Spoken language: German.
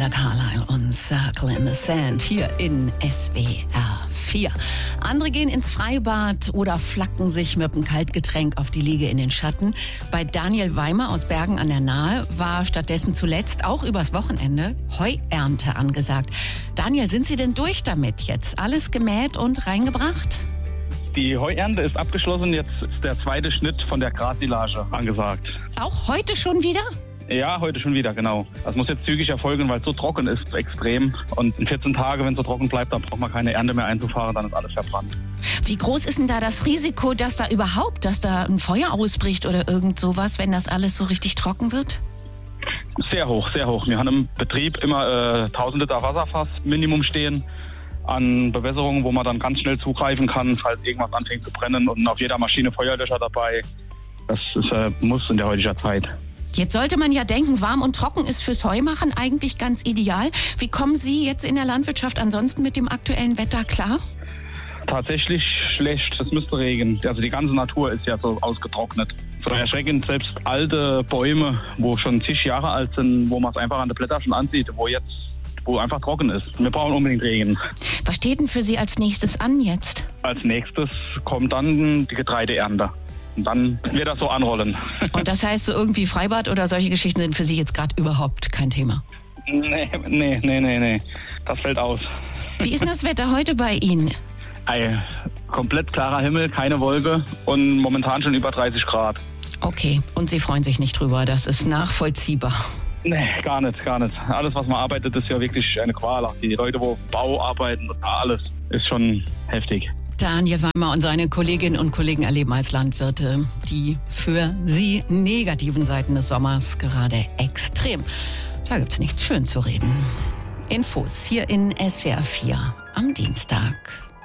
Brenda Carlile und Circle in the Sand hier in SWR 4. Andere gehen ins Freibad oder flacken sich mit einem Kaltgetränk auf die Liege in den Schatten. Bei Daniel Weimer aus Bergen an der Nahe war stattdessen zuletzt auch übers Wochenende Heuernte angesagt. Daniel, sind Sie denn durch damit jetzt? Alles gemäht und reingebracht? Die Heuernte ist abgeschlossen, jetzt ist der zweite Schnitt von der Grassilage angesagt. Auch heute schon wieder? Ja, heute schon wieder, genau. Das muss jetzt zügig erfolgen, weil es so trocken ist, extrem. Und in 14 Tagen, wenn es so trocken bleibt, dann braucht man keine Ernte mehr einzufahren, dann ist alles verbrannt. Wie groß ist denn da das Risiko, dass da ein Feuer ausbricht oder irgend sowas, wenn das alles so richtig trocken wird? Sehr hoch, sehr hoch. Wir haben im Betrieb immer 1000 Liter Wasserfass Minimum stehen an Bewässerungen, wo man dann ganz schnell zugreifen kann, falls irgendwas anfängt zu brennen. Und auf jeder Maschine Feuerlöscher dabei. Das ist Muss in der heutigen Zeit. Jetzt sollte man ja denken, warm und trocken ist fürs Heumachen eigentlich ganz ideal. Wie kommen Sie jetzt in der Landwirtschaft ansonsten mit dem aktuellen Wetter klar? Tatsächlich schlecht. Es müsste regnen. Also die ganze Natur ist ja so ausgetrocknet. So erschreckend, selbst alte Bäume, wo schon zig Jahre alt sind, wo man es einfach an den Blättern schon ansieht, wo einfach trocken ist. Wir brauchen unbedingt Regen. Was steht denn für Sie als nächstes an jetzt? Als nächstes kommt dann die Getreideernte. Und dann wird das so anrollen. Und das heißt, so irgendwie Freibad oder solche Geschichten sind für Sie jetzt gerade überhaupt kein Thema? Nee. Das fällt aus. Wie ist denn das Wetter heute bei Ihnen? Komplett klarer Himmel, keine Wolke und momentan schon über 30 Grad. Okay, und Sie freuen sich nicht drüber, das ist nachvollziehbar. Nee, gar nicht. Alles, was man arbeitet, ist ja wirklich eine Qual. Auch die Leute, wo im Bau arbeiten, alles ist schon heftig. Daniel Weimer und seine Kolleginnen und Kollegen erleben als Landwirte die für sie negativen Seiten des Sommers gerade extrem. Da gibt's nichts schön zu reden. Infos hier in SWR 4 am Dienstag.